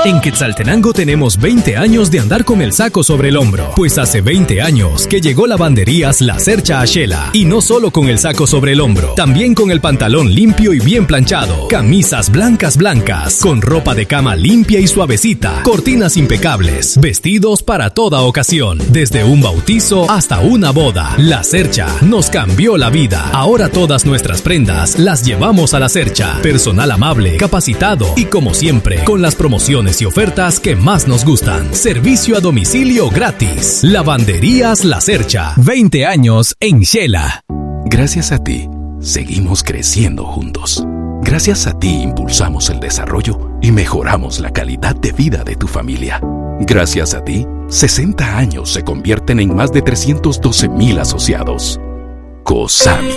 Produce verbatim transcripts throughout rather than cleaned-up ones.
En Quetzaltenango tenemos veinte años de andar con el saco sobre el hombro, pues hace veinte años que llegó Lavanderías La Cercha a Xela. Y no solo con el saco sobre el hombro, también con el pantalón limpio y bien planchado, camisas blancas blancas, con ropa de cama limpia y suavecita, cortinas impecables, vestidos para toda ocasión, desde un bautizo hasta una boda. La Cercha nos cambió la vida. Ahora todas nuestras prendas las llevamos a La Cercha. Personal amable, capacitado y como siempre, con las promociones y ofertas que más nos gustan. Servicio a domicilio gratis. Lavanderías La Cercha. veinte años en Xela. Gracias a ti, seguimos creciendo juntos. Gracias a ti impulsamos el desarrollo y mejoramos la calidad de vida de tu familia. Gracias a ti, sesenta años se convierten en más de trescientos doce mil asociados. COSAMI.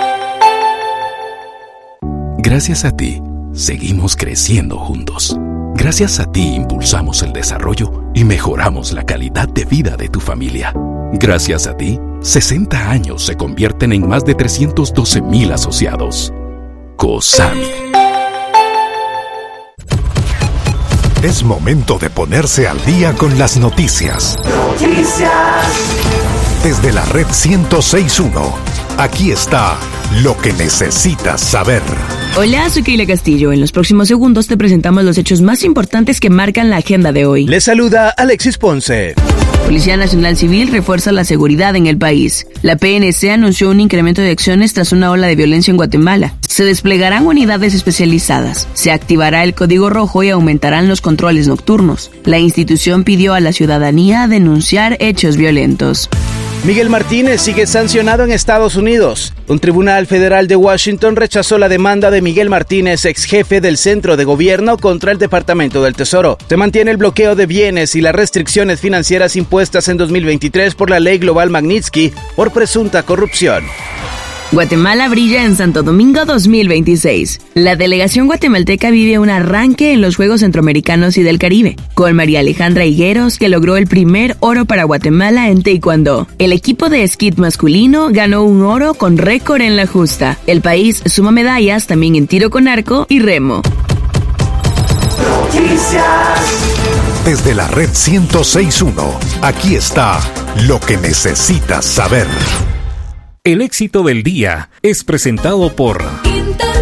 Gracias a ti, seguimos creciendo juntos. Gracias a ti impulsamos el desarrollo y mejoramos la calidad de vida de tu familia. Gracias a ti, sesenta años se convierten en más de trescientos doce mil asociados. COSAMI. Es momento de ponerse al día con las noticias. Noticias. Desde la red ciento seis punto uno, aquí está lo que necesitas saber. Hola, soy Keila Castillo. En los próximos segundos te presentamos los hechos más importantes que marcan la agenda de hoy. Les saluda Alexis Ponce. Policía Nacional Civil refuerza la seguridad en el país. La P N C anunció un incremento de acciones tras una ola de violencia en Guatemala. Se desplegarán unidades especializadas, se activará el código rojo y aumentarán los controles nocturnos. La institución pidió a la ciudadanía denunciar hechos violentos. Miguel Martínez sigue sancionado en Estados Unidos. Un tribunal federal de Washington rechazó la demanda de Miguel Martínez, ex jefe del Centro de Gobierno, contra el Departamento del Tesoro. Se mantiene el bloqueo de bienes y las restricciones financieras impuestas en dos mil veintitrés por la ley global Magnitsky por presunta corrupción. Guatemala brilla en Santo Domingo dos mil veintiséis. La delegación guatemalteca vive un arranque en los Juegos Centroamericanos y del Caribe, con María Alejandra Higueros, que logró el primer oro para Guatemala en Taekwondo. El equipo de esquí masculino ganó un oro con récord en la justa. El país suma medallas también en tiro con arco y remo. Noticias. Desde la red ciento seis punto uno, aquí está lo que necesitas saber. El éxito del día es presentado por